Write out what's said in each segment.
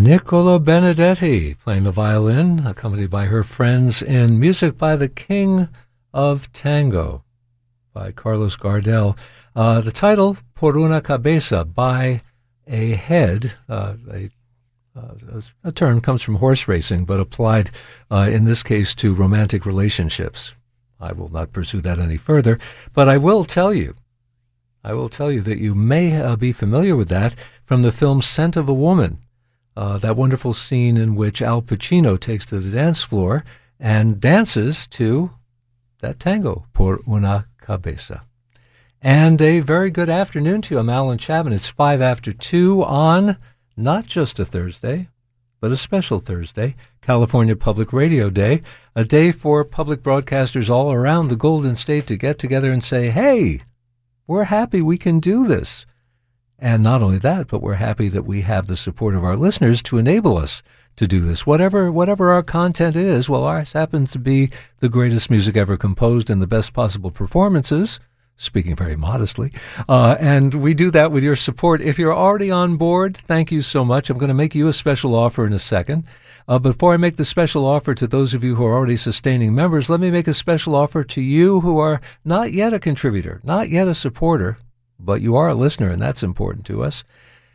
Nicola Benedetti playing the violin, accompanied by her friends in Music by the King of Tango by Carlos Gardel. The title, Por una cabeza, by a head. A term comes from horse racing, but applied in this case to romantic relationships. I will not pursue that any further, but I will tell you that you may be familiar with that from the film Scent of a Woman. That wonderful scene in which Al Pacino takes to the dance floor and dances to that tango, Por una cabeza. And a very good afternoon to you. I'm Alan Chapman. It's 5 after 2 on not just a Thursday, but a special Thursday, California Public Radio Day, a day for public broadcasters all around the Golden State to get together and say, hey, we're happy we can do this. And not only that, but we're happy that we have the support of our listeners to enable us to do this. Whatever our content is, well, ours happens to be the greatest music ever composed and the best possible performances, speaking very modestly. And we do that with your support. If you're already on board, thank you so much. I'm going to make you a special offer in a second. Before I make the special offer to those of you who are already sustaining members, let me make a special offer to you who are not yet a contributor, not yet a supporter, but you are a listener, and that's important to us.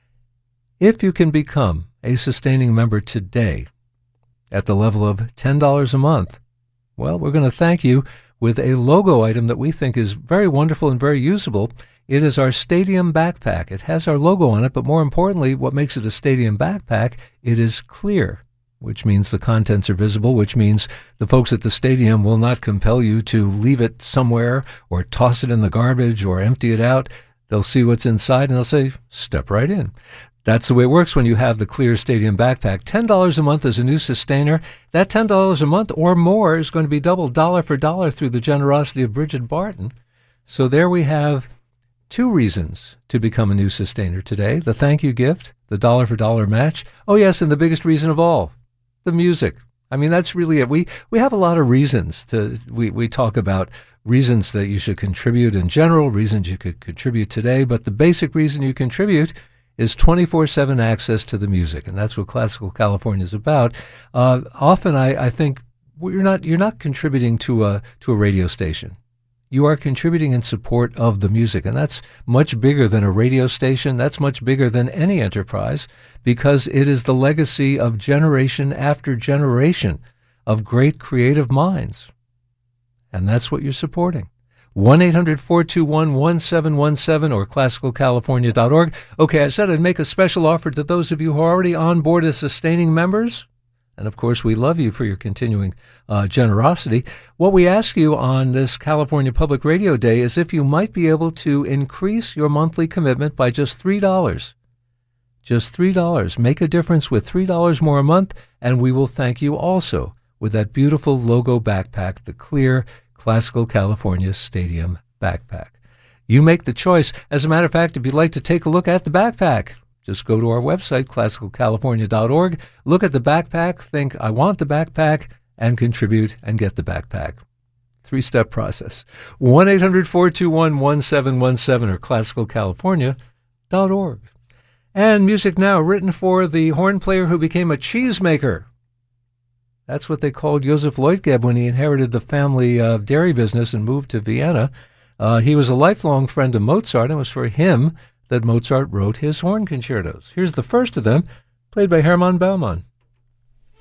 If you can become a sustaining member today at the level of $10 a month, well, we're going to thank you with a logo item that we think is very wonderful and very usable. It is our Stadium Backpack. It has our logo on it, but more importantly, what makes it a Stadium Backpack, it is clear, which means the contents are visible, which means the folks at the stadium will not compel you to leave it somewhere or toss it in the garbage or empty it out. They'll see what's inside and they'll say, step right in. That's the way it works when you have the clear Stadium Backpack. $10 a month as a new sustainer. That $10 a month or more is going to be doubled dollar for dollar through the generosity of Bridget Barton. So there we have two reasons to become a new sustainer today. The thank you gift, the dollar for dollar match. Oh yes, and the biggest reason of all, the music. I mean, that's really it. We have a lot of reasons we talk about reasons that you should contribute in general, reasons you could contribute today, but the basic reason you contribute is 24/7 access to the music, and that's what Classical California is about. Often I think you're not contributing to a radio station. You are contributing in support of the music, and that's much bigger than a radio station. That's much bigger than any enterprise, because it is the legacy of generation after generation of great creative minds. And that's what you're supporting. 1-800-421-1717 or classicalcalifornia.org. Okay, I said I'd make a special offer to those of you who are already on board as sustaining members. And, of course, we love you for your continuing generosity. What we ask you on this California Public Radio Day is if you might be able to increase your monthly commitment by just $3. Just $3. Make a difference with $3 more a month, and we will thank you also with that beautiful logo backpack, the clear Classical California Stadium Backpack. You make the choice. As a matter of fact, if you'd like to take a look at the backpack, just go to our website, classicalcalifornia.org, look at the backpack, think, I want the backpack, and contribute and get the backpack. 3-step process. 1-800-421-1717 or classicalcalifornia.org. And music now written for the horn player who became a cheesemaker. That's what they called Joseph Leutgeb when he inherited the family dairy business and moved to Vienna. He was a lifelong friend of Mozart, and it was for him that Mozart wrote his horn concertos. Here's the first of them, played by Hermann Baumann.